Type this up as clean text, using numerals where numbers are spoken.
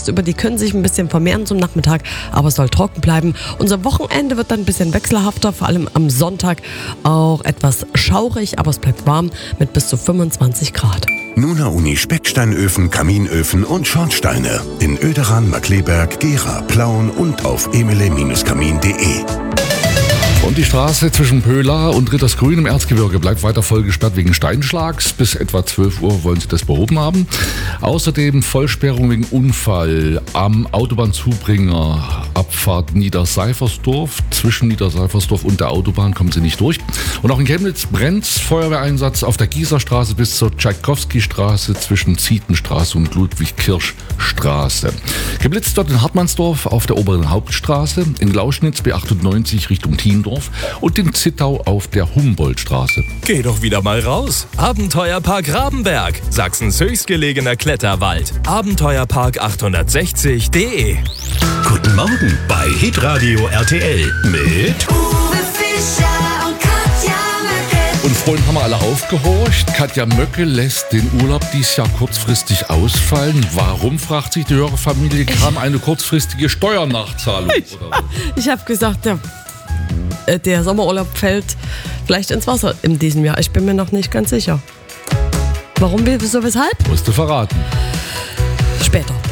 tagsüber, die können sich ein bisschen vermehren zum Nachmittag, aber es soll trocken bleiben. Unser Wochenende wird dann ein bisschen wechselhafter, vor allem am Sonntag auch etwas schaurig, aber es bleibt warm mit bis zu 25 Grad. Nuna Uni Specksteinöfen, Kaminöfen und Schornsteine in Oederan, Markleberg, Gera, Plauen und auf emile-kamin.de. Und die Straße zwischen Pöla und Rittersgrün im Erzgebirge bleibt weiter voll gesperrt wegen Steinschlags. Bis etwa 12 Uhr wollen sie das behoben haben. Außerdem Vollsperrung wegen Unfall am Autobahnzubringer Abfahrt Niederseifersdorf. Zwischen Niederseifersdorf und der Autobahn kommen sie nicht durch. Und auch in Chemnitz brennt Feuerwehreinsatz auf der Gießerstraße bis zur Tschaikowski-Straße zwischen Zietenstraße und Ludwig-Kirch-Straße. Geblitzt dort in Hartmannsdorf auf der oberen Hauptstraße, in Glauschnitz B98 Richtung Thiendorf und in Zittau auf der Humboldtstraße. Geh doch wieder mal raus. Abenteuerpark Rabenberg, Sachsens höchstgelegener Kletterwald. Abenteuerpark860.de. Guten Morgen bei Hitradio RTL mit Uwe Fischer und Katja Möcke. Und vorhin haben wir alle aufgehorcht. Katja Möcke lässt den Urlaub dieses Jahr kurzfristig ausfallen. Warum, fragt sich die Hörerfamilie, kam eine kurzfristige Steuernachzahlung? Ich habe gesagt, der Sommerurlaub fällt vielleicht ins Wasser in diesem Jahr. Ich bin mir noch nicht ganz sicher. Warum, wieso, weshalb? Musst du verraten. Später.